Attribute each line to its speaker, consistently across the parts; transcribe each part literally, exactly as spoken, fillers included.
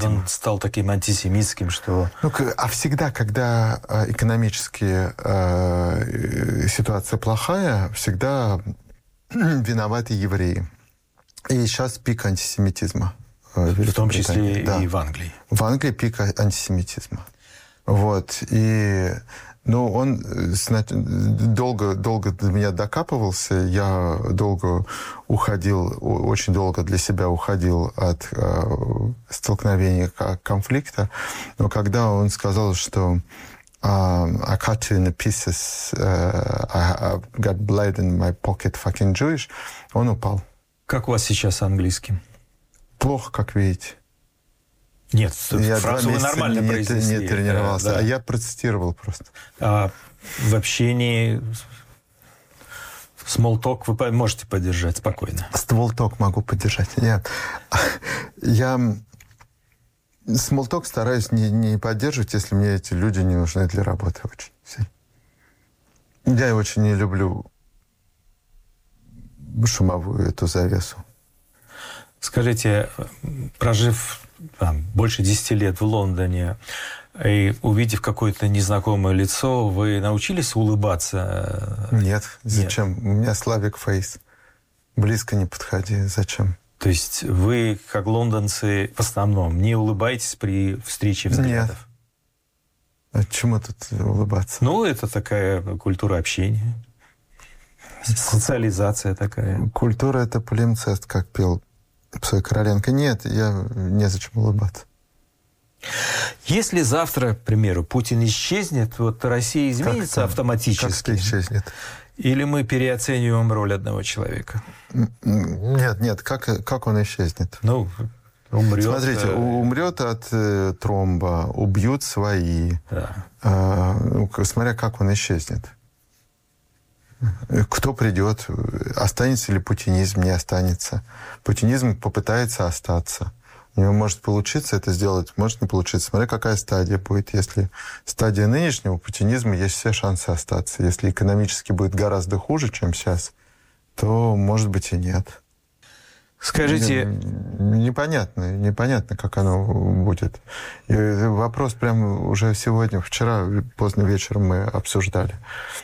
Speaker 1: Он стал таким антисемитским, что...
Speaker 2: Ну, а всегда, когда экономически э, ситуация плохая, всегда виноваты евреи. И сейчас пик антисемитизма.
Speaker 1: В том числе
Speaker 2: да.
Speaker 1: и в Англии.
Speaker 2: В Англии пик антисемитизма. Вот. И... Ну, он долго, долго до меня докапывался, я долго уходил, очень долго для себя уходил от э, столкновения, конфликта. Но когда он сказал, что uh, I cut you in pieces, uh, I, I got blood in my pocket, fucking Jewish, он упал.
Speaker 1: Как у вас сейчас с английским?
Speaker 2: Плохо, как видите.
Speaker 1: Нет,
Speaker 2: я
Speaker 1: фразу вы нормально
Speaker 2: не,
Speaker 1: произнесли.
Speaker 2: Не тренировался,
Speaker 1: да.
Speaker 2: а я процитировал просто.
Speaker 1: А в общении small talk вы можете поддержать спокойно?
Speaker 2: Small talk могу поддержать. Я, я small talk стараюсь не, не поддерживать, если мне эти люди не нужны для работы очень. Я очень не люблю шумовую эту завесу.
Speaker 1: Скажите, прожив там, больше десяти лет в Лондоне и увидев какое-то незнакомое лицо, вы научились улыбаться?
Speaker 2: Нет, зачем? Нет. У меня Slavic face. Близко не подходи. Зачем?
Speaker 1: То есть вы, как лондонцы, в основном не улыбаетесь при встрече взглядов?
Speaker 2: Нет. А чему тут улыбаться?
Speaker 1: Ну, это такая культура общения. Социализация такая.
Speaker 2: Культура — это полимцест, как пел Псой Короленко. Нет, я незачем улыбаться.
Speaker 1: Если завтра, к примеру, Путин исчезнет, вот Россия изменится как автоматически?
Speaker 2: Как исчезнет?
Speaker 1: Или мы переоцениваем роль одного человека?
Speaker 2: Нет, нет, как, как он исчезнет?
Speaker 1: Ну, умрет.
Speaker 2: Смотрите,
Speaker 1: э...
Speaker 2: умрет от э, тромба, убьют свои.
Speaker 1: Да.
Speaker 2: Э, смотря как он исчезнет. Кто придет, останется ли путинизм, не останется. Путинизм попытается остаться. У него может получиться это сделать, может не получиться. Смотря какая стадия будет. Если стадия нынешнего путинизма, есть все шансы остаться. Если экономически будет гораздо хуже, чем сейчас, то, может быть, и нет.
Speaker 1: Скажите...
Speaker 2: Непонятно, непонятно, как оно будет. И вопрос прямо уже сегодня, вчера, поздно вечером мы обсуждали.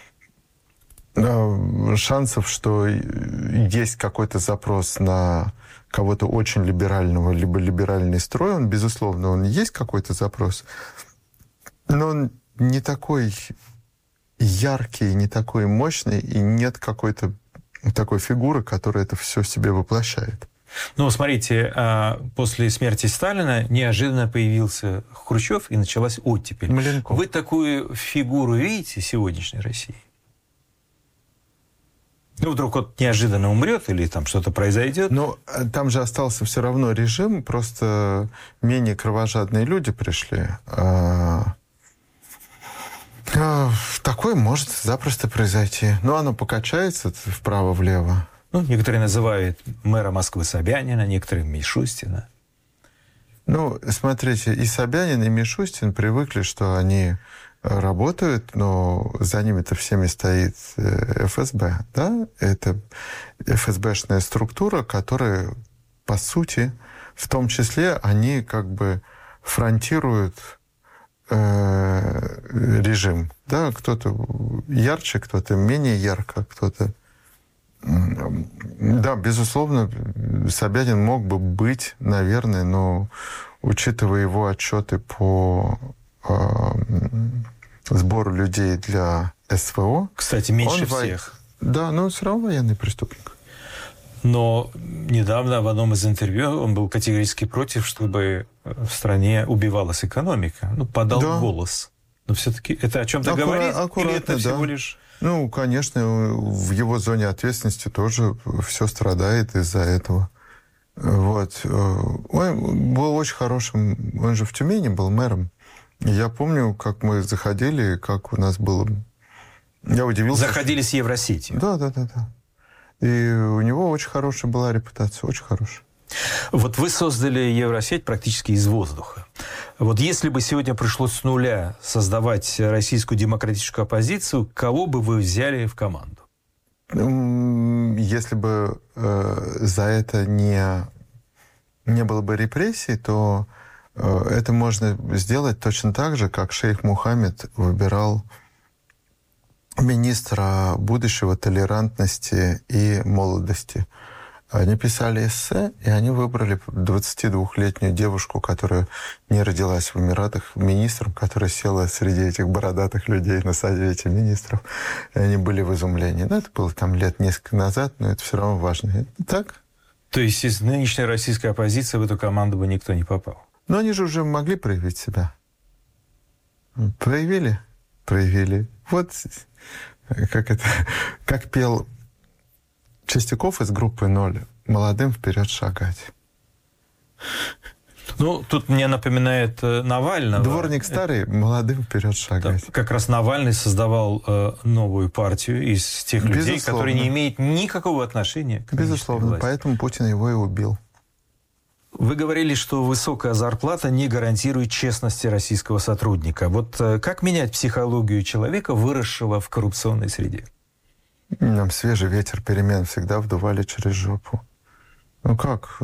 Speaker 2: Шансов, что есть какой-то запрос на кого-то очень либерального, либо либеральный строй, он, безусловно, он есть какой-то запрос, но он не такой яркий, не такой мощный, и нет какой-то такой фигуры, которая это все в себе воплощает.
Speaker 1: Ну, смотрите, после смерти Сталина неожиданно появился Хрущев, и началась оттепель.
Speaker 2: Маленков.
Speaker 1: Вы такую фигуру видите в сегодняшней России? Ну, вдруг вот неожиданно умрет или там что-то произойдет?
Speaker 2: Ну, там же остался все равно режим, просто менее кровожадные люди пришли. А... А, такое может запросто произойти. Ну, оно покачается вправо-влево.
Speaker 1: Ну, некоторые называют мэра Москвы Собянина, некоторые Мишустина.
Speaker 2: Ну, смотрите, и Собянин, и Мишустин привыкли, что они работают, но за ними-то всеми стоит эф эс бэ, да? Это эф эс бэшная структура, которая, по сути, в том числе, они как бы фронтируют э, режим, да? Кто-то ярче, кто-то менее ярко, кто-то... Да, безусловно, Собянин мог бы быть, наверное, но учитывая его отчеты по сбору людей для эс вэ о.
Speaker 1: Кстати, меньше
Speaker 2: он
Speaker 1: всех.
Speaker 2: Во... Да, но все равно военный преступник.
Speaker 1: Но недавно в одном из интервью он был категорически против, чтобы в стране убивалась экономика. Ну, подал да. голос. Но все-таки это о чем-то
Speaker 2: Аккура...
Speaker 1: говорит?
Speaker 2: Аккуратно,
Speaker 1: или это
Speaker 2: да.
Speaker 1: всего лишь...
Speaker 2: Ну, конечно, в его зоне ответственности тоже все страдает из-за этого. Вот. Он был очень хорошим... Он же в Тюмени был мэром. Я помню, как мы заходили, как у нас было... Я удивился.
Speaker 1: Заходили с Евросетью.
Speaker 2: Да, да, да, да. И у него очень хорошая была репутация, очень хорошая.
Speaker 1: Вот вы создали Евросеть практически из воздуха. Вот если бы сегодня пришлось с нуля создавать российскую демократическую оппозицию, кого бы вы взяли в команду?
Speaker 2: Если бы э, за это не, не было бы репрессий, то это можно сделать точно так же, как шейх Мухаммед выбирал министра будущего толерантности и молодости. Они писали эссе, и они выбрали двадцатидвухлетнюю девушку, которая не родилась в Эмиратах, министром, которая села среди этих бородатых людей на совете министров. И они были в изумлении. Ну, это было там лет несколько назад, но это все равно важно. Это так?
Speaker 1: То есть из нынешней российской оппозиции в эту команду бы никто не попал?
Speaker 2: Но они же уже могли проявить себя. Проявили? Проявили. Вот как это, как пел Чистяков из группы «Ноль». «Молодым вперед шагать».
Speaker 1: Ну, тут мне напоминает Навального.
Speaker 2: Дворник старый, молодым вперед шагать.
Speaker 1: Да, как раз Навальный создавал э, новую партию из тех людей,
Speaker 2: Безусловно.
Speaker 1: которые не имеют никакого отношения к
Speaker 2: Безусловно,
Speaker 1: власти.
Speaker 2: поэтому Путин его и убил.
Speaker 1: Вы говорили, что высокая зарплата не гарантирует честности российского сотрудника. Вот э, как менять психологию человека, выросшего в коррупционной среде?
Speaker 2: Нам свежий ветер перемен всегда вдували через жопу. Ну как?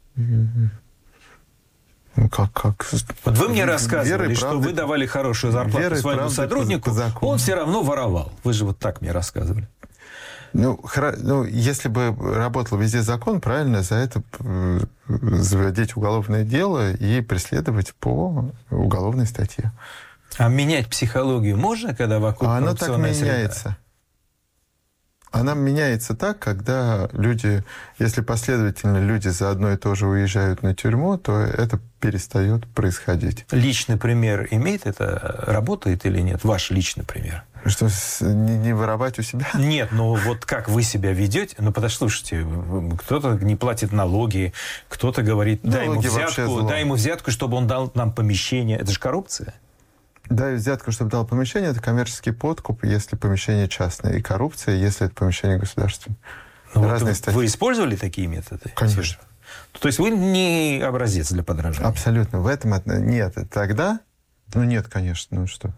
Speaker 2: Ну как, как?
Speaker 1: Вот вы мне рассказывали,
Speaker 2: Верой,
Speaker 1: что
Speaker 2: правдой,
Speaker 1: вы давали хорошую зарплату
Speaker 2: верой,
Speaker 1: своему
Speaker 2: правдой,
Speaker 1: сотруднику,
Speaker 2: по закону.
Speaker 1: он все равно воровал. Вы же вот так мне рассказывали.
Speaker 2: Ну, хра... ну, если бы работал везде закон, правильно, за это заводить уголовное дело и преследовать по уголовной статье.
Speaker 1: А менять психологию можно, когда вокруг
Speaker 2: А она так
Speaker 1: коррупционная среда?
Speaker 2: меняется. Она меняется так, когда люди, если последовательно люди за одно и то же уезжают на тюрьму, то это перестает происходить.
Speaker 1: Личный пример имеет это? Работает или нет? Ваш личный пример.
Speaker 2: Что, не, не воровать у себя?
Speaker 1: Нет, ну вот как вы себя ведете? Ну, послушайте, кто-то не платит налоги, кто-то говорит, дай ему взятку, дай ему взятку, чтобы он дал нам помещение. Это же коррупция.
Speaker 2: Дай взятку, чтобы дал помещение, это коммерческий подкуп, если помещение частное, и коррупция, если это помещение государственное.
Speaker 1: Ну,
Speaker 2: Разные
Speaker 1: вот
Speaker 2: статьи.
Speaker 1: вы использовали такие методы?
Speaker 2: Конечно.
Speaker 1: То есть вы не образец для подражания?
Speaker 2: Абсолютно. В этом нет. Тогда, ну нет, конечно, ну что.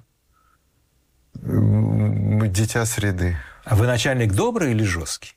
Speaker 2: Мы дитя среды.
Speaker 1: А вы начальник добрый или жесткий?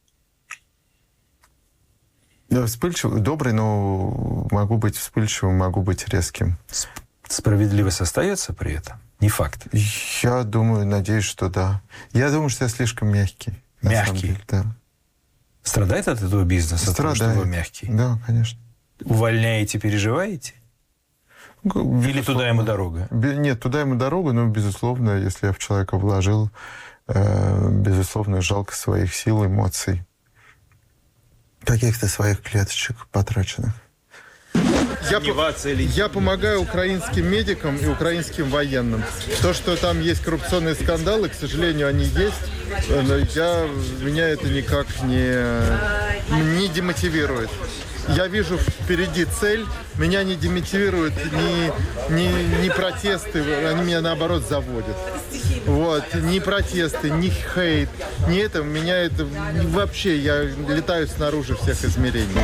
Speaker 2: Я вспыльчивый, добрый, но могу быть вспыльчивым, могу быть резким.
Speaker 1: Справедливость остается при этом? Не факт.
Speaker 2: Я думаю, надеюсь, что да. Я думаю, что я слишком мягкий.
Speaker 1: Мягкий?
Speaker 2: Да.
Speaker 1: Страдает от этого бизнеса?
Speaker 2: Страдает.
Speaker 1: От того, что вы мягкий?
Speaker 2: Да, конечно.
Speaker 1: Увольняете, переживаете?
Speaker 2: Безусловно.
Speaker 1: Или туда ему дорога?
Speaker 2: Нет, туда ему дорога, но, безусловно, если я в человека вложил, э, безусловно, жалко своих сил, эмоций, каких-то своих клеточек потраченных. Я, я помогаю украинским медикам и украинским военным. То, что там есть коррупционные скандалы, к сожалению, они есть, но я, меня это никак не, не демотивирует. Я вижу впереди цель, меня не демотивируют ни, ни, ни протесты, они меня наоборот заводят. Вот, ни протесты, ни хейт, ни это, меня это вообще, я летаю снаружи всех измерений.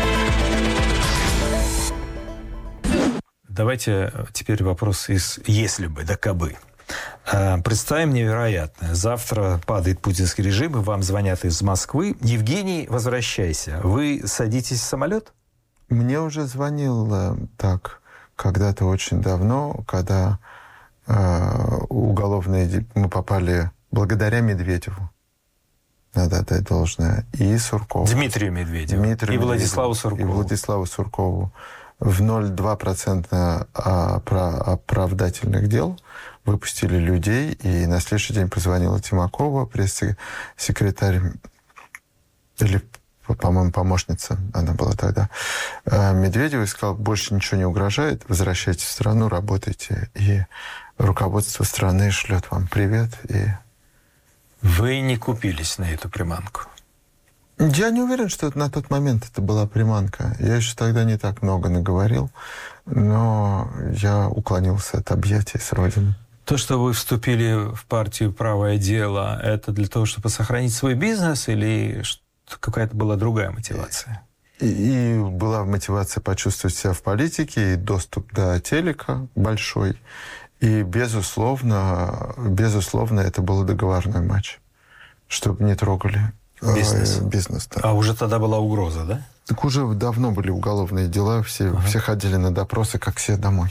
Speaker 1: Давайте теперь вопрос из «если бы», да кабы. Представим невероятное. Завтра падает путинский режим, и вам звонят из Москвы. Евгений, возвращайся. Вы садитесь в самолет?
Speaker 2: Мне уже звонил так когда-то очень давно, когда э, уголовные... Мы попали благодаря Медведеву. Надо отдать должное. И Суркову.
Speaker 1: Дмитрию Медведеву.
Speaker 2: Дмитрию
Speaker 1: и
Speaker 2: Медведеву.
Speaker 1: Владиславу Суркову.
Speaker 2: И Владиславу Суркову. В ноль целых два десятых процента оправдательных дел выпустили людей, и на следующий день позвонила Тимакова, пресс-секретарь, или, по-моему, помощница, она была тогда, Медведева, и сказала, больше ничего не угрожает, возвращайтесь в страну, работайте, и руководство страны шлет вам привет. И...
Speaker 1: Вы не купились на эту приманку?
Speaker 2: Я не уверен, что на тот момент это была приманка. Я еще тогда не так много наговорил, но я уклонился от объятий с Родины.
Speaker 1: То, что вы вступили в партию «Правое дело», это для того, чтобы сохранить свой бизнес, или какая-то была другая мотивация?
Speaker 2: И, и была мотивация почувствовать себя в политике, и доступ до телека большой. И, безусловно, безусловно, это был договорной матч, чтобы не трогали.
Speaker 1: Бизнес.
Speaker 2: Бизнес, да.
Speaker 1: А уже тогда была угроза, да?
Speaker 2: Так уже давно были уголовные дела, все, ага. все ходили на допросы, как все домой.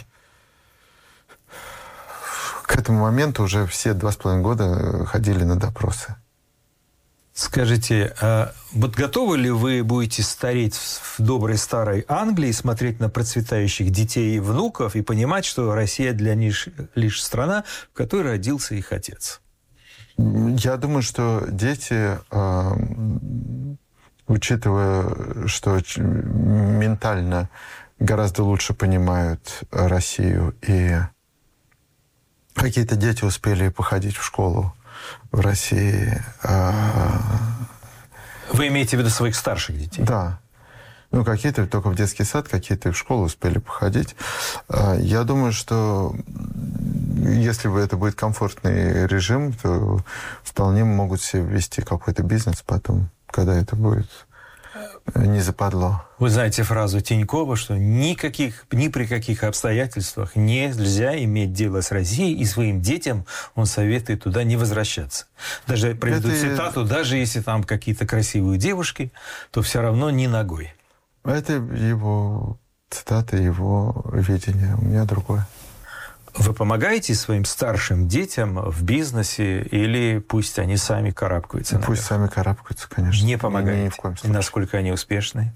Speaker 2: К этому моменту уже все два с половиной года ходили на допросы.
Speaker 1: Скажите, а вот готовы ли вы будете стареть в доброй старой Англии, смотреть на процветающих детей и внуков и понимать, что Россия для них лишь страна, в которой родился их отец?
Speaker 2: Я думаю, что дети, учитывая, что ментально гораздо лучше понимают Россию, и какие-то дети успели походить в школу в России.
Speaker 1: Вы имеете в виду своих старших детей?
Speaker 2: Да. Ну, какие-то только в детский сад, какие-то в школу успели походить. Я думаю, что если это будет комфортный режим, то вполне могут себе вести какой-то бизнес потом, когда это будет не западло.
Speaker 1: Вы знаете фразу Тинькова, что никаких, ни при каких обстоятельствах нельзя иметь дело с Россией, и своим детям он советует туда не возвращаться. Даже приведу это... цитату, даже если там какие-то красивые девушки, то все равно не ногой.
Speaker 2: Это его цитата, его видение. У меня другое.
Speaker 1: Вы помогаете своим старшим детям в бизнесе или пусть они сами карабкаются наверх?
Speaker 2: Пусть сами карабкаются, конечно.
Speaker 1: Не помогаете?
Speaker 2: Ни в коем случае.
Speaker 1: И насколько они успешны?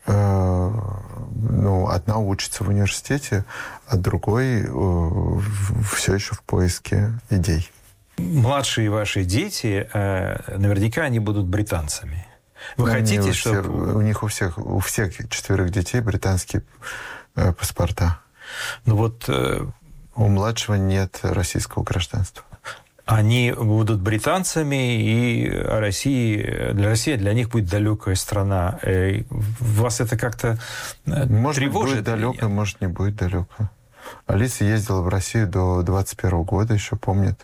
Speaker 2: Ну, одна учится в университете, а другой все еще в поиске идей.
Speaker 1: Младшие ваши дети, наверняка они будут британцами. Вы
Speaker 2: они
Speaker 1: хотите,
Speaker 2: все,
Speaker 1: чтобы...
Speaker 2: У них у всех, у всех четверых детей британские паспорта.
Speaker 1: Ну вот...
Speaker 2: У младшего нет российского гражданства.
Speaker 1: Они будут британцами, и Россия, для России для них будет далекая страна. Вас это как-то
Speaker 2: может
Speaker 1: тревожит?
Speaker 2: Может, будет далеко, может, не будет далеко. Алиса ездила в Россию до двадцать первого года, еще помнит.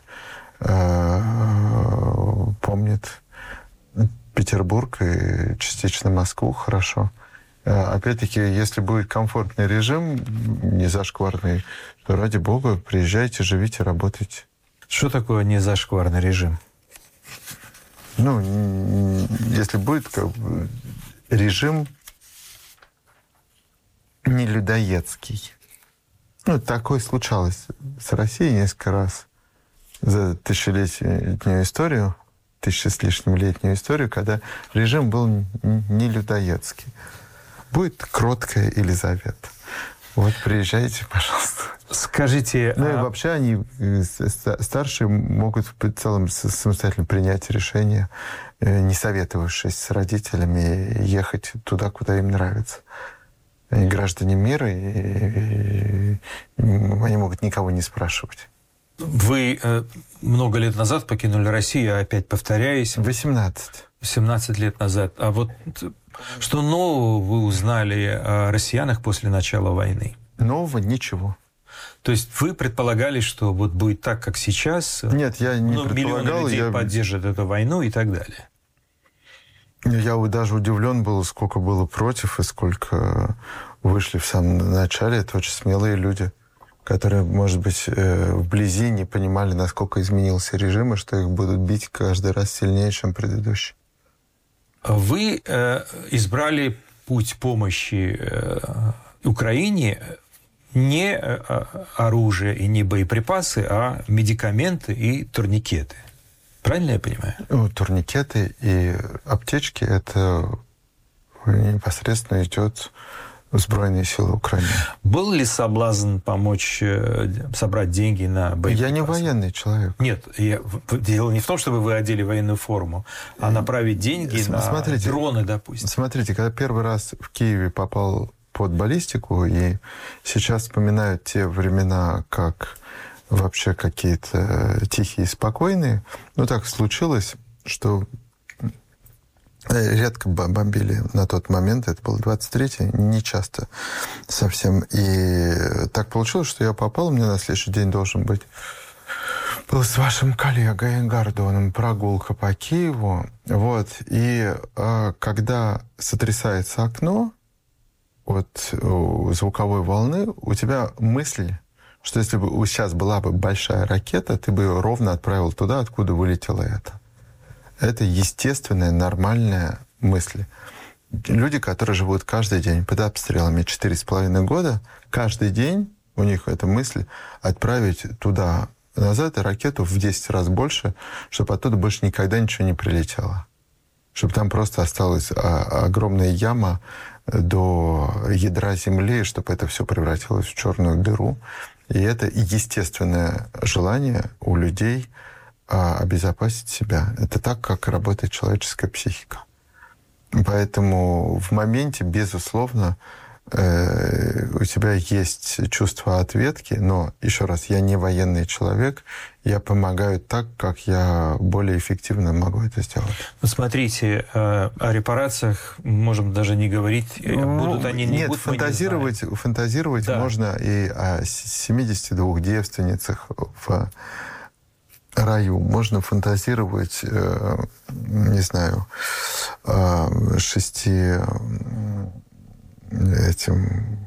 Speaker 2: Помнит Петербург и частично Москву хорошо. Опять-таки, если будет комфортный режим, не зашкварный, то, ради бога, приезжайте, живите, работайте.
Speaker 1: Что такое не зашкварный режим?
Speaker 2: Ну, если будет как бы, режим не людоедский. Ну, такое случалось с Россией несколько раз за тысячелетнюю историю, тысячи с лишним летнюю историю, когда режим был не людоедский. Будет кроткая Елизавета. Вот, приезжайте, пожалуйста.
Speaker 1: Скажите...
Speaker 2: Ну
Speaker 1: а...
Speaker 2: и вообще они, старшие, могут в целом самостоятельно принять решение, не советовавшись с родителями, ехать туда, куда им нравится. Они граждане мира, и, и они могут никого не спрашивать.
Speaker 1: Вы э, много лет назад покинули Россию, опять повторяюсь.
Speaker 2: восемнадцать.
Speaker 1: семнадцать лет назад. А вот что нового вы узнали о россиянах после начала войны?
Speaker 2: Нового ничего.
Speaker 1: То есть вы предполагали, что вот будет так, как сейчас?
Speaker 2: Нет, я не
Speaker 1: ну,
Speaker 2: предполагал.
Speaker 1: Миллионы людей
Speaker 2: я...
Speaker 1: поддержат эту войну и так далее.
Speaker 2: Я даже удивлен был, сколько было против и сколько вышли в самом начале. Это очень смелые люди, которые, может быть, вблизи не понимали, насколько изменился режим, и что их будут бить каждый раз сильнее, чем предыдущий.
Speaker 1: Вы э, избрали путь помощи э, Украине не э, оружие и не боеприпасы, а медикаменты и турникеты. Правильно я понимаю?
Speaker 2: Ну, турникеты и аптечки – это непосредственно идет в Сбройные силы Украины.
Speaker 1: Был ли соблазн помочь э, собрать деньги на боеприпасы?
Speaker 2: Я не военный человек.
Speaker 1: Нет, я, дело не в том, чтобы вы одели военную форму, а направить деньги
Speaker 2: смотрите,
Speaker 1: на дроны, допустим.
Speaker 2: Смотрите, когда первый раз в Киеве попал под баллистику, и сейчас вспоминают те времена, как вообще какие-то тихие и спокойные, ну так случилось, что редко бомбили на тот момент, это был двадцать третий, не часто совсем. И так получилось, что я попал, у меня на следующий день должен быть был с вашим коллегой Гордоном прогулка по Киеву. Вот. И а, когда сотрясается окно от звуковой волны, у тебя мысль, что если бы сейчас была бы большая ракета, ты бы ровно отправил туда, откуда вылетело это. Это естественная, нормальная мысль. Люди, которые живут каждый день под обстрелами четыре с половиной года, каждый день у них эта мысль отправить туда назад ракету в десять раз больше, чтобы оттуда больше никогда ничего не прилетело. Чтобы там просто осталась огромная яма до ядра Земли, чтобы это все превратилось в черную дыру. И это естественное желание у людей обезопасить себя. Это так, как работает человеческая психика. Поэтому в моменте, безусловно, у тебя есть чувство ответки, но, еще раз, я не военный человек, я помогаю так, как я более эффективно могу это сделать.
Speaker 1: Ну, смотрите, о репарациях можем даже не говорить,
Speaker 2: ну,
Speaker 1: будут они, не
Speaker 2: нет,
Speaker 1: будут,
Speaker 2: фантазировать,
Speaker 1: не
Speaker 2: фантазировать
Speaker 1: да.
Speaker 2: можно и о семидесяти двух девственницах в раю. Можно фантазировать, не знаю, шести этим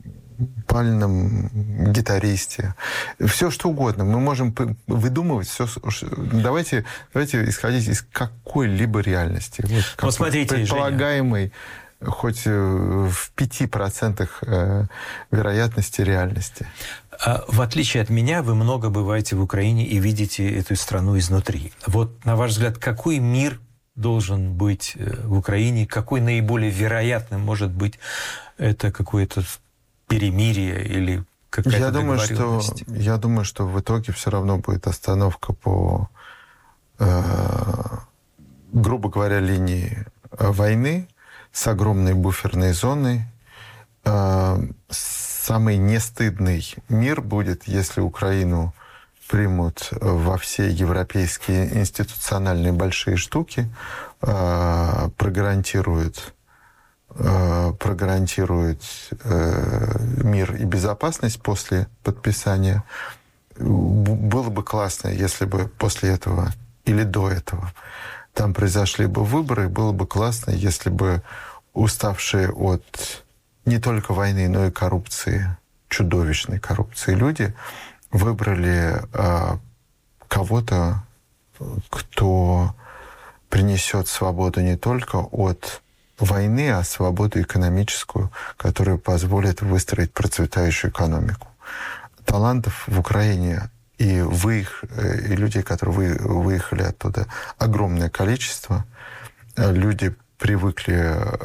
Speaker 2: пальном гитаристе. Все что угодно. Мы можем выдумывать все. Давайте, давайте исходить из какой-либо реальности. Вот, как
Speaker 1: вот смотрите,
Speaker 2: предполагаемый, Женя, хоть в пяти процентах вероятности реальности.
Speaker 1: В отличие от меня, вы много бываете в Украине и видите эту страну изнутри. Вот, на ваш взгляд, какой мир должен быть в Украине, какой наиболее вероятным может быть это какое-то перемирие или какая-то
Speaker 2: я думаю, что Я думаю, что в итоге все равно будет остановка по, э, грубо говоря, линии войны с огромной буферной зоной. Э, самый нестыдный мир будет, если Украину примут во все европейские институциональные большие штуки, э, прогарантируют, э, прогарантируют э, мир и безопасность после подписания. Было бы классно, если бы после этого или до этого там произошли бы выборы. Было бы классно, если бы уставшие от не только войны, но и коррупции, чудовищной коррупции люди выбрали э, кого-то, кто принесет свободу не только от войны, а свободу экономическую, которая позволит выстроить процветающую экономику. Талантов в Украине и, вы, и людей, которые вы, выехали оттуда, огромное количество. Люди привыкли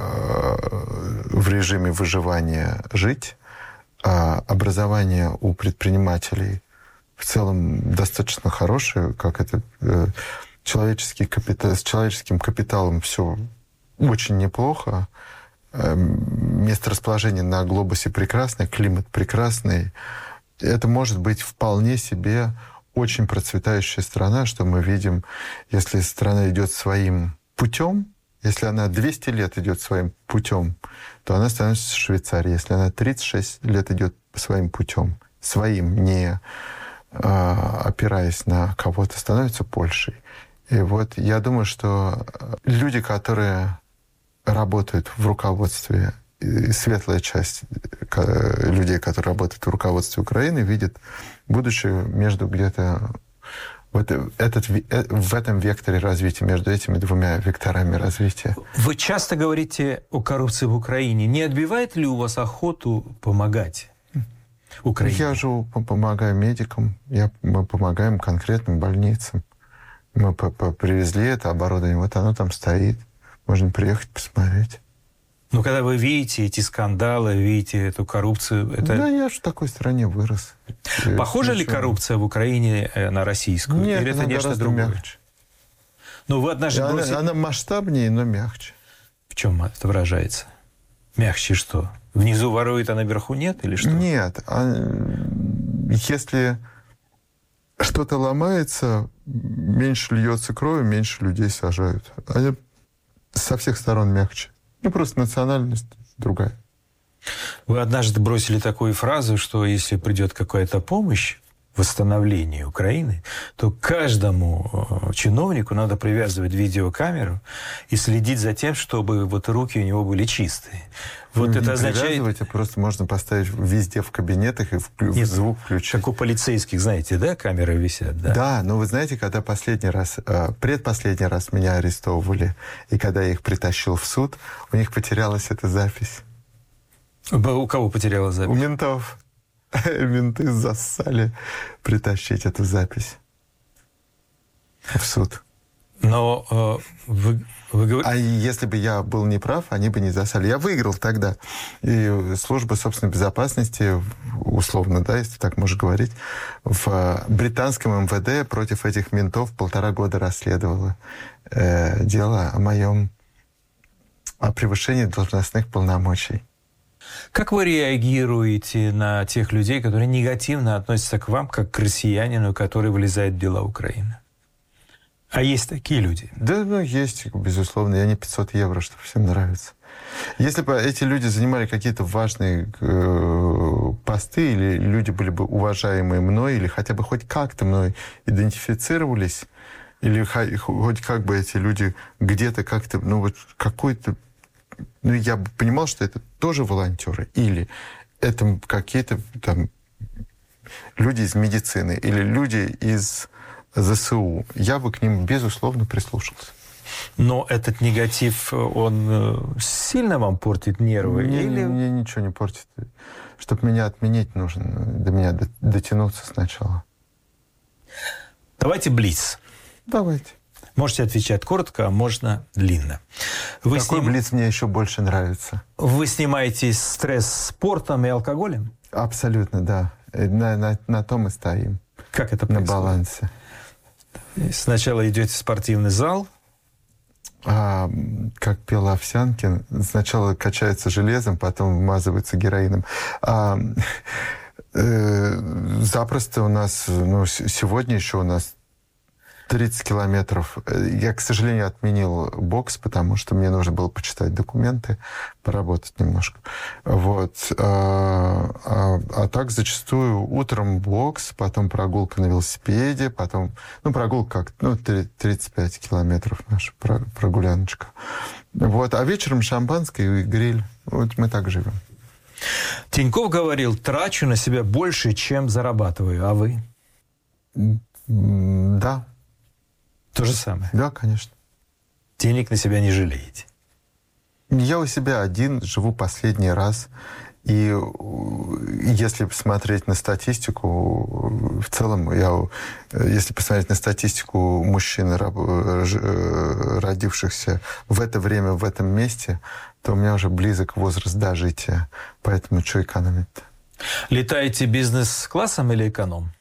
Speaker 2: э, в режиме выживания жить. А образование у предпринимателей в целом достаточно хорошее, как это э, человеческий капитал, с человеческим капиталом все очень неплохо. Э, месторасположение на глобусе прекрасное, климат прекрасный. Это может быть вполне себе очень процветающая страна, что мы видим, если страна идет своим путем. Если она двести лет идет своим путем, то она становится Швейцарией. Если она тридцать шесть лет идет своим путем, своим, не а, опираясь на кого-то, становится Польшей. И вот я думаю, что люди, которые работают в руководстве, и светлая часть людей, которые работают в руководстве Украины, видят будущее между где-то Вот этот, в этом векторе развития, между этими двумя векторами развития.
Speaker 1: Вы часто говорите о коррупции в Украине. Не отбивает ли у вас охоту помогать Украине?
Speaker 2: Я же помогаю медикам, я, мы помогаем конкретным больницам. Мы привезли это оборудование, вот оно там стоит. Можно приехать посмотреть.
Speaker 1: Но когда вы видите эти скандалы, видите эту коррупцию... Это...
Speaker 2: Да, я же в такой стране вырос.
Speaker 1: Похожа ли коррупция в Украине на российскую?
Speaker 2: Нет,
Speaker 1: или это
Speaker 2: она
Speaker 1: нечто
Speaker 2: гораздо
Speaker 1: другое?
Speaker 2: мягче.
Speaker 1: Но вы однажды
Speaker 2: она,
Speaker 1: бросили...
Speaker 2: она масштабнее, но мягче.
Speaker 1: В чем это выражается? Мягче что? Внизу ворует, а наверху нет? Или что?
Speaker 2: Нет. А если что-то ломается, меньше льется крови, меньше людей сажают. Они со всех сторон мягче. Ну, просто национальность другая.
Speaker 1: Вы однажды бросили такую фразу, что если придет какая-то помощь восстановления Украины, то каждому чиновнику надо привязывать видеокамеру и следить за тем, чтобы вот руки у него были чистые. Вот
Speaker 2: не
Speaker 1: это означает...
Speaker 2: а просто можно поставить везде в кабинетах и вклю...
Speaker 1: Нет,
Speaker 2: звук включить.
Speaker 1: Как у полицейских, знаете, да, камеры висят? Да,
Speaker 2: да, но вы знаете, когда последний раз, предпоследний раз меня арестовывали, и когда я их притащил в суд, у них потерялась эта запись.
Speaker 1: У кого потеряла запись?
Speaker 2: У ментов. Менты зассали притащить эту запись в суд.
Speaker 1: Но э, вы, вы говорите...
Speaker 2: А если бы я был неправ, они бы не засали. Я выиграл тогда. И служба собственной безопасности, условно, да, если так можно говорить, в британском эм вэ дэ против этих ментов полтора года расследовала э, дело о моем о превышении должностных полномочий.
Speaker 1: Как вы реагируете на тех людей, которые негативно относятся к вам, как к россиянину, который влезает в дела Украины? А есть такие люди?
Speaker 2: Да, ну, есть, безусловно. Я не пятьсот евро, что всем нравится. Если бы эти люди занимали какие-то важные э, посты, или люди были бы уважаемые мной, или хотя бы хоть как-то мной идентифицировались, или хоть как бы эти люди где-то как-то, ну, вот какой-то... Ну, я бы понимал, что это тоже волонтеры, или это какие-то там люди из медицины, или люди из зэ эс у. Я бы к ним, безусловно, прислушался.
Speaker 1: Но этот негатив, он сильно вам портит нервы?
Speaker 2: Мне,
Speaker 1: или...
Speaker 2: мне ничего не портит. Чтобы меня отменить, нужно до меня дотянуться сначала.
Speaker 1: Давайте блиц.
Speaker 2: Давайте.
Speaker 1: Можете отвечать коротко, а можно длинно. Вы
Speaker 2: Какой
Speaker 1: сним...
Speaker 2: блиц мне еще больше нравится?
Speaker 1: Вы снимаете стресс спортом и алкоголем?
Speaker 2: Абсолютно, да. На, на, на том и стоим.
Speaker 1: Как это
Speaker 2: на
Speaker 1: происходит?
Speaker 2: Балансе.
Speaker 1: Сначала идете в спортивный зал.
Speaker 2: А, как пел Овсянкин, сначала качается железом, потом вмазывается героином. А, э, запросто у нас, ну, сегодня еще у нас тридцать километров. Я, к сожалению, отменил бокс, потому что мне нужно было почитать документы, поработать немножко. Вот. А, а, а так зачастую утром бокс, потом прогулка на велосипеде, потом, ну, прогулка как, ну, тридцать пять километров наша прогуляночка. Вот. А вечером шампанское и гриль. Вот мы так живем.
Speaker 1: Тинькофф говорил, трачу на себя больше, чем зарабатываю. А вы?
Speaker 2: Да.
Speaker 1: То же самое?
Speaker 2: Да, конечно.
Speaker 1: Денег на себя не жалеете?
Speaker 2: Я у себя один живу последний раз. И если посмотреть на статистику, в целом, я, если посмотреть на статистику мужчин, родившихся в это время, в этом месте, то у меня уже близок возраст дожития. Поэтому что экономить-то?
Speaker 1: Летаете бизнес-классом или эконом?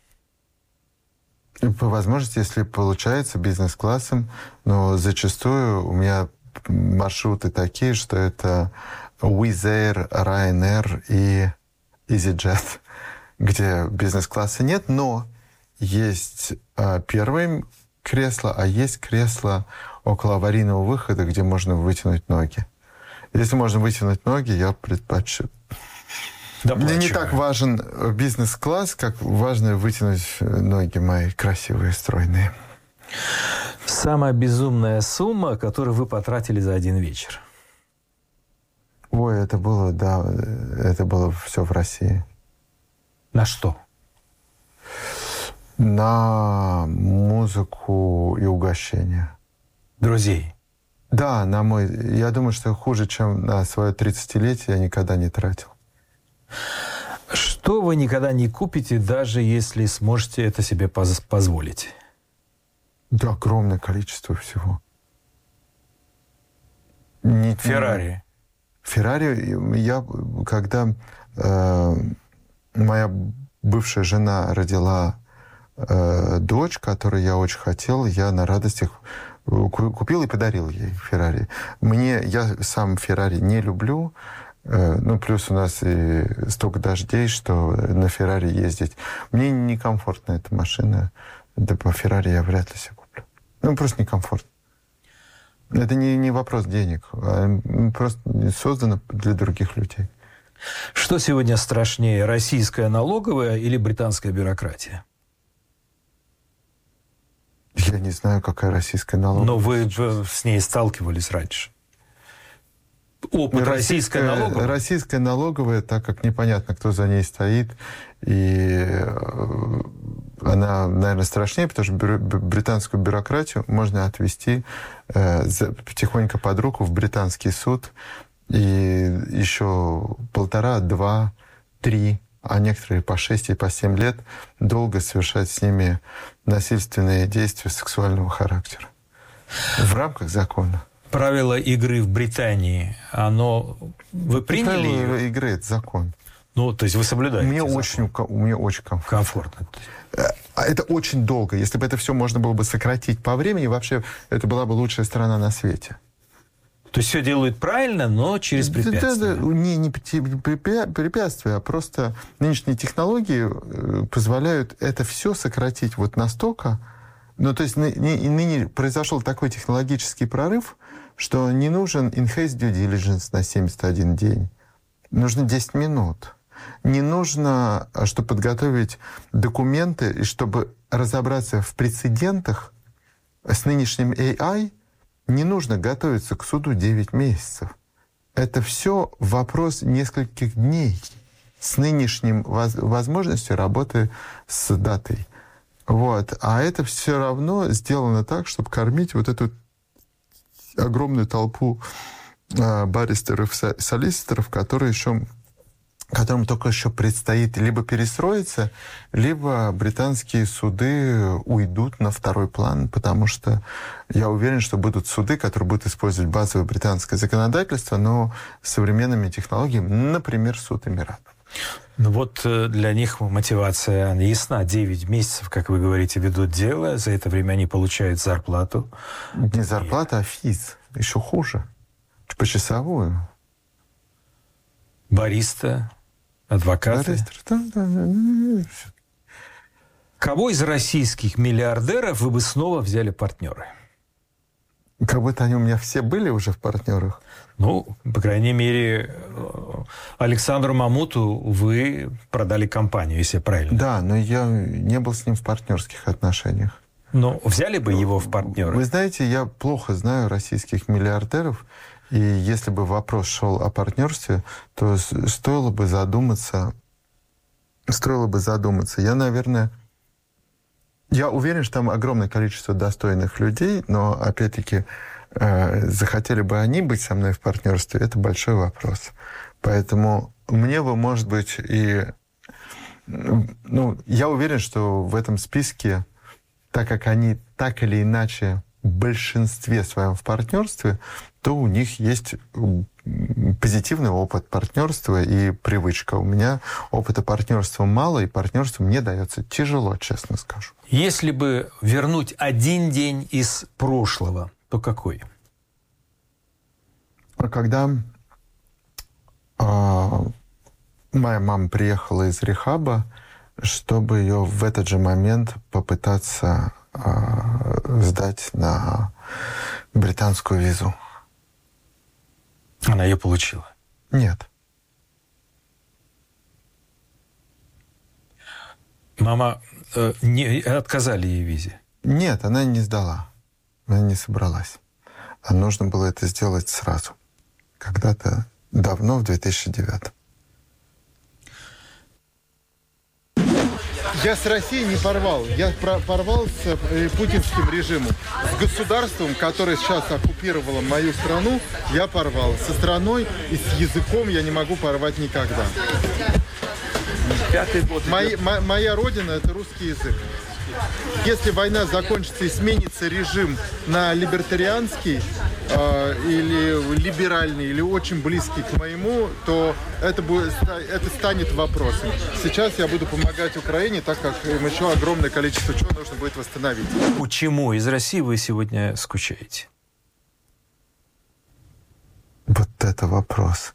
Speaker 2: По возможности, если получается, бизнес-классом, но зачастую у меня маршруты такие, что это Wizz Air, Ryanair и EasyJet, где бизнес-класса нет, но есть а, первое кресло, а есть кресло около аварийного выхода, где можно вытянуть ноги. Если можно вытянуть ноги, я предпочитаю. Мне не так важен бизнес-класс, как важно вытянуть ноги мои красивые, стройные.
Speaker 1: Самая безумная сумма, которую вы потратили за один вечер?
Speaker 2: Ой, это было, да, это было все в России.
Speaker 1: На что?
Speaker 2: На музыку и угощение.
Speaker 1: Друзей?
Speaker 2: Да, на мой... Я думаю, что хуже, чем на свое тридцатилетие, я никогда не тратил.
Speaker 1: Что вы никогда не купите, даже если сможете это себе поз- позволить?
Speaker 2: Да, огромное количество всего. Не,
Speaker 1: Феррари?
Speaker 2: Феррари, я, когда э, моя бывшая жена родила э, дочь, которую я очень хотел, я на радостях купил и подарил ей Феррари. Мне, я сам Феррари не люблю. Ну, плюс у нас и столько дождей, что на Феррари ездить. Мне некомфортна эта машина. Да по Феррари я вряд ли себе куплю. Ну, просто некомфортно. Это не, не вопрос денег. А просто создано для других людей.
Speaker 1: Что сегодня страшнее, российская налоговая или британская бюрократия?
Speaker 2: Я не знаю, какая российская налоговая.
Speaker 1: Но вы с ней сталкивались раньше. Опыт российской налоговой?
Speaker 2: Российская налоговая, так как непонятно, кто за ней стоит, и она, наверное, страшнее, потому что британскую бюрократию можно отвести э, тихонько под руку в британский суд, и еще полтора, два, три, а некоторые по шесть и по семь лет долго совершать с ними насильственные действия сексуального характера в рамках закона.
Speaker 1: Правила игры в Британии, оно... Вы приняли
Speaker 2: Правила
Speaker 1: ее?
Speaker 2: игры — это закон.
Speaker 1: Ну, то есть вы соблюдаете
Speaker 2: Мне
Speaker 1: закон?
Speaker 2: очень, мне очень комфортно.
Speaker 1: Комфортно.
Speaker 2: Это очень долго. Если бы это все можно было бы сократить по времени, вообще это была бы лучшая страна на свете.
Speaker 1: То есть все делают правильно, но через препятствия?
Speaker 2: Да, да, не, не препятствия, а просто нынешние технологии позволяют это все сократить вот настолько. Ну, то есть ныне произошел такой технологический прорыв, что не нужен in-house due diligence на семьдесят один день. Нужно десять минут. Не нужно, чтобы подготовить документы и чтобы разобраться в прецедентах с нынешним эй ай, не нужно готовиться к суду девять месяцев. Это все вопрос нескольких дней с нынешним воз- возможностью работы с датой. Вот. А это все равно сделано так, чтобы кормить вот эту огромную толпу э, баристеров, солиситоров, которые еще, которым только еще предстоит либо перестроиться, либо британские суды уйдут на второй план, потому что я уверен, что будут суды, которые будут использовать базовое британское законодательство, но с современными технологиями, например, суд Эмиратов.
Speaker 1: Ну вот для них мотивация ясна. девять месяцев, как вы говорите, ведут дело. За это время они получают зарплату.
Speaker 2: Не зарплата, а физ. Еще хуже. Почасовую.
Speaker 1: Бариста, адвокаты.
Speaker 2: Бариста, да, да, да.
Speaker 1: Кого из российских миллиардеров вы бы снова взяли партнеры?
Speaker 2: Как будто они у меня все были уже в партнерах.
Speaker 1: Ну, по крайней мере, Александру Мамуту вы продали компанию, если я правильно.
Speaker 2: Да, но я не был с ним в партнерских отношениях.
Speaker 1: Но взяли бы его в партнеры?
Speaker 2: Вы знаете, я плохо знаю российских миллиардеров, и если бы вопрос шел о партнерстве, то стоило бы задуматься, стоило бы задуматься. Я, наверное, я уверен, что там огромное количество достойных людей, но, опять-таки, э, захотели бы они быть со мной в партнерстве, это большой вопрос. Поэтому мне бы, может быть, и... Ну, я уверен, что в этом списке, так как они так или иначе в большинстве своем в партнерстве, то у них есть позитивный опыт партнерства и привычка. У меня опыта партнерства мало, и партнерство мне дается тяжело, честно скажу.
Speaker 1: Если бы вернуть один день из прошлого, то какой?
Speaker 2: Когда а, моя мама приехала из рехаба, чтобы ее в этот же момент попытаться а, сдать на британскую визу.
Speaker 1: Она ее получила?
Speaker 2: Нет.
Speaker 1: Мама э, не отказали ей в визе?
Speaker 2: Нет, она не сдала. Она не собралась. А нужно было это сделать сразу. Когда-то давно, в две тысячи девятом. Я с Россией не порвал. Я порвал с э, путинским режимом. С государством, которое сейчас оккупировало мою страну, я порвал. Со страной и с языком я не могу порвать никогда.
Speaker 1: Пятый год.
Speaker 2: Мои, мо, моя родина — это русский язык. Если война закончится и сменится режим на либертарианский э, или либеральный, или очень близкий к моему, то это, будет, это станет вопросом. Сейчас я буду помогать Украине, так как им еще огромное количество чего нужно будет восстановить.
Speaker 1: Почему из России вы сегодня скучаете?
Speaker 2: Вот это вопрос.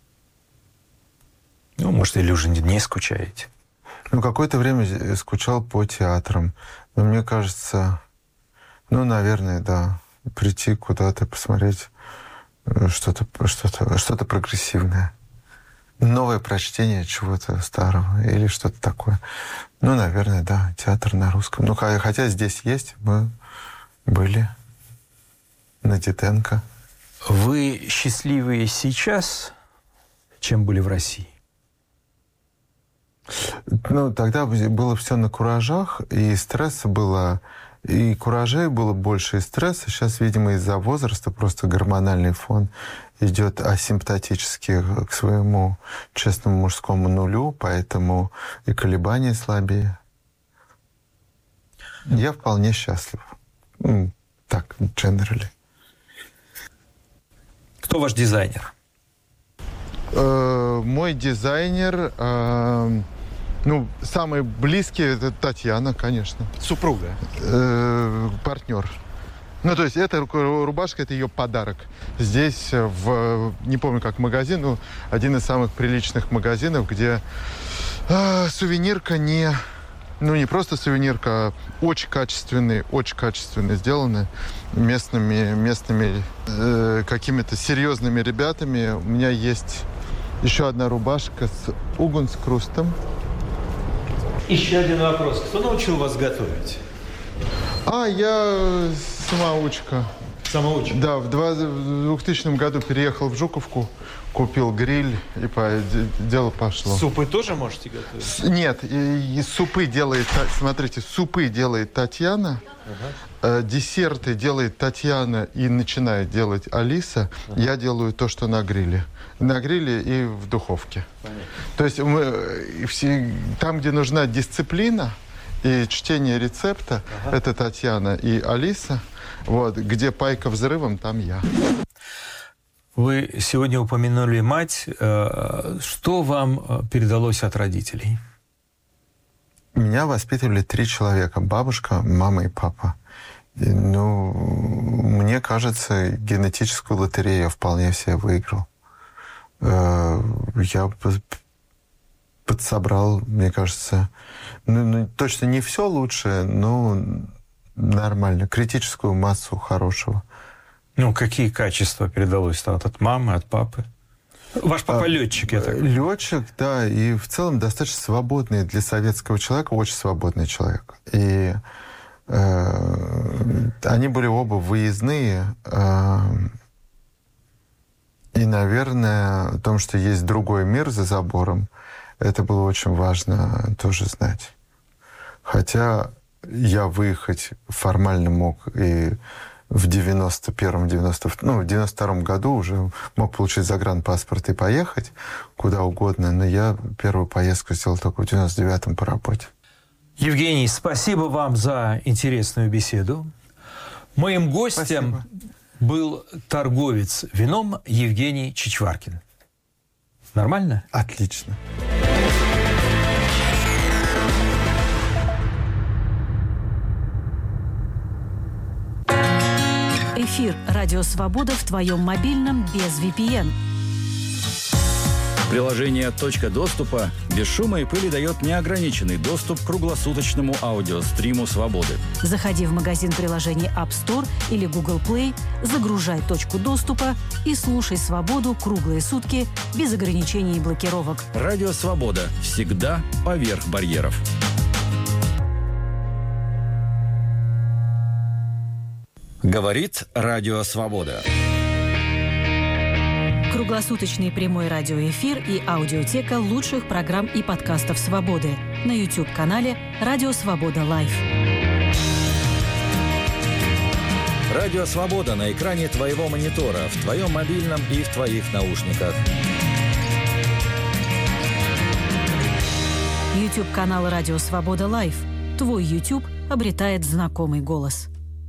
Speaker 1: Ну, может, или уже не скучаете?
Speaker 2: Ну, какое-то время скучал по театрам. Но мне кажется, ну, наверное, да, прийти куда-то, посмотреть что-то, что-то, что-то прогрессивное. новое прочтение чего-то старого или что-то такое. Ну, наверное, да, театр на русском. Ну, хотя здесь есть, мы были на Диденко.
Speaker 1: Вы счастливее сейчас, чем были в России?
Speaker 2: Ну, тогда было все на куражах, и стресса было, и куражей было больше, и стресса. Сейчас, видимо, из-за возраста просто гормональный фон идет асимптотически к своему честному мужскому нулю, поэтому и колебания слабее. Я вполне счастлив. Ну, так, generally.
Speaker 1: Кто ваш дизайнер?
Speaker 2: Э, мой дизайнер, э, ну, самый близкий, это Татьяна, конечно.
Speaker 1: Супруга?
Speaker 2: Э, партнер. Ну, то есть эта рубашка, это ее подарок. Здесь, в, не помню, как магазин, ну, один из самых приличных магазинов, где э, сувенирка не... Ну, не просто сувенирка, а очень качественный, очень качественно сделаны местными, местными э, какими-то серьезными ребятами. У меня есть еще одна рубашка с угунскрустом.
Speaker 1: Еще один вопрос. Кто научил вас готовить?
Speaker 2: А, я самоучка.
Speaker 1: Самоучка?
Speaker 2: Да, в двухтысячном году переехал в Жуковку, купил гриль, и по, дело пошло.
Speaker 1: Супы тоже можете готовить?
Speaker 2: С, нет, и, и супы делает, смотрите, супы делает Татьяна, uh-huh. э, десерты делает Татьяна и начинает делать Алиса. Uh-huh. Я делаю то, что на гриле. На гриле и в духовке. Понятно. То есть мы, все, там, где нужна дисциплина и чтение рецепта, uh-huh. это Татьяна и Алиса. Вот, где пайка взрывом, там я.
Speaker 1: Вы сегодня упомянули мать. Что вам передалось от родителей?
Speaker 2: Меня воспитывали три человека. Бабушка, мама и папа. И, ну, мне кажется, генетическую лотерею я вполне себе выиграл. Я подсобрал, мне кажется, ну, ну, точно не все лучшее, но... Нормально. Критическую массу хорошего.
Speaker 1: Ну, какие качества передалось от, от мамы, от папы? Ваш папа а, летчик, я так понимаю.
Speaker 2: Летчик, да, и в целом достаточно свободный для советского человека, очень свободный человек. И э, они были оба выездные. Э, и, наверное, о том, что есть другой мир за забором, это было очень важно тоже знать. Хотя... Я выехать формально мог и в девяносто первом, девяносто втором, ну, в девяносто втором году уже мог получить загранпаспорт и поехать куда угодно, но я первую поездку сделал только в девяносто девятом по работе.
Speaker 1: Евгений, спасибо вам за интересную беседу. Моим гостем спасибо. Был торговец вином Евгений Чичваркин. Нормально?
Speaker 2: Отлично.
Speaker 3: Эфир «Радио Свобода» в твоем мобильном без ви пи эн.
Speaker 4: Приложение «Точка доступа» без шума и пыли дает неограниченный доступ к круглосуточному аудиостриму «Свободы».
Speaker 3: Заходи в магазин приложений App Store или Google Play, загружай «Точку доступа» и слушай «Свободу» круглые сутки без ограничений и блокировок.
Speaker 4: «Радио Свобода» всегда поверх барьеров. Говорит Радио Свобода.
Speaker 3: Круглосуточный прямой радиоэфир и аудиотека лучших программ и подкастов «Свободы» на YouTube-канале «Радио Свобода Лайв».
Speaker 4: Радио Свобода на экране твоего монитора, в твоем мобильном и в твоих наушниках.
Speaker 3: YouTube-канал «Радио Свобода Лайв». Твой YouTube обретает знакомый голос.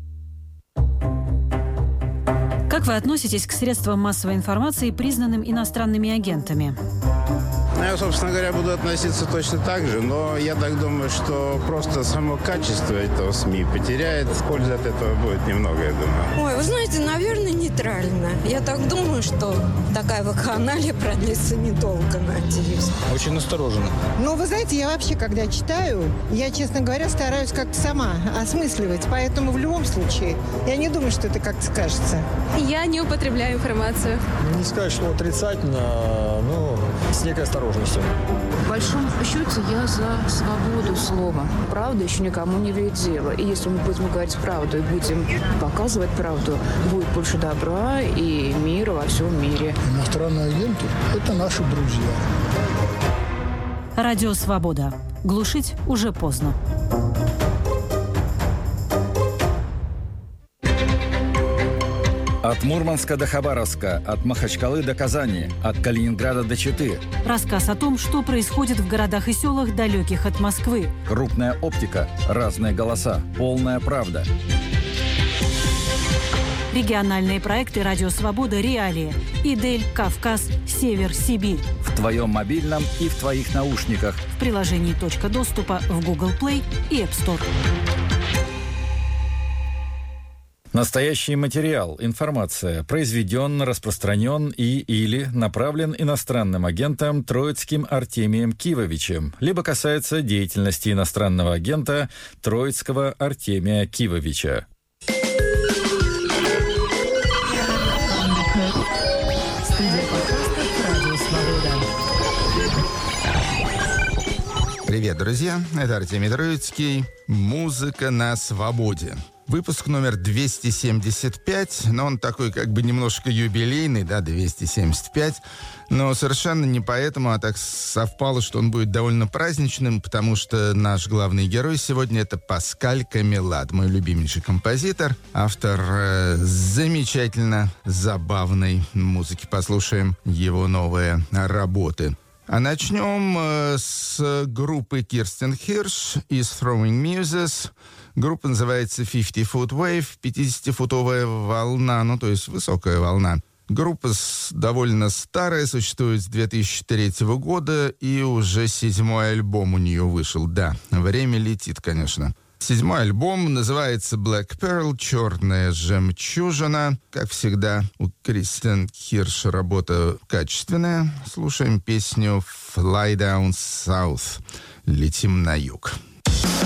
Speaker 3: Как вы относитесь к средствам массовой информации, признанным иностранными агентами?
Speaker 5: Я, собственно говоря, буду относиться точно так же, но я так думаю, что просто само качество этого СМИ потеряет, пользы от этого будет немного, я думаю.
Speaker 6: Ой, вы знаете, наверное, нейтрально. Я так думаю, что такая вакханалия продлится недолго, надеюсь.
Speaker 7: Очень настороженно.
Speaker 8: Ну, вы знаете, я вообще, когда читаю, я, честно говоря, стараюсь как-то сама осмысливать, поэтому в любом случае я не думаю, что это как-то скажется.
Speaker 9: Я не употребляю информацию.
Speaker 7: Не сказать, что отрицательно, ну... с некой осторожностью.
Speaker 9: В большом счете я за свободу слова. Правда еще никому не вредит дело. И если мы будем говорить правду и будем показывать правду, будет больше добра и мира во всем мире.
Speaker 10: Иностранные агенты – это наши друзья.
Speaker 3: Радио «Свобода». Глушить уже поздно.
Speaker 4: От Мурманска до Хабаровска, от Махачкалы до Казани, от Калининграда до Читы.
Speaker 3: Рассказ о том, что происходит в городах и селах, далеких от Москвы.
Speaker 4: Крупная оптика, разные голоса, полная правда.
Speaker 3: Региональные проекты «Радио Свобода», «Реалии», «Идель», «Кавказ», «Север», «Сибирь».
Speaker 4: В твоем мобильном и в твоих наушниках.
Speaker 3: В приложении «Точка доступа» в Google Play и App Store.
Speaker 4: Настоящий материал, информация произведен, распространен и или направлен иностранным агентом Троицким Артемием Кивовичем, либо касается деятельности иностранного агента Троицкого Артемия Кивовича.
Speaker 11: Привет, друзья! Это Артемий Троицкий. Музыка на свободе. Выпуск номер двести семьдесят пять, но он такой как бы немножко юбилейный, да, двести семьдесят пять, но совершенно не поэтому, а так совпало, что он будет довольно праздничным, потому что наш главный герой сегодня — это Паскаль Камелад, мой любимейший композитор, автор э, замечательно забавной музыки. Послушаем его новые работы. А начнем э, с группы Кирстен Хирш из Throwing Muses. Группа называется fifty foot wave, пятидесятифутовая волна, ну, то есть высокая волна. Группа с, довольно старая, существует с две тысячи третьего года, и уже седьмой альбом у нее вышел. Да, время летит, конечно. Седьмой альбом называется Black Pearl, черная жемчужина. Как всегда, у Кирстен Хирш работа качественная. Слушаем песню Fly Down South. Летим на юг.